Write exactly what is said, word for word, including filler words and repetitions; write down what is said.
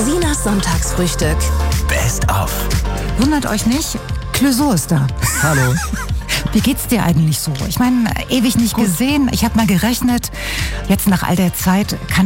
Sinas Sonntagsfrühstück. Best of. Wundert euch nicht, Clouseau ist da. Hallo. Wie geht's dir eigentlich so? Ich meine, ewig nicht gesehen. Ich habe mal gerechnet, jetzt nach all der Zeit kann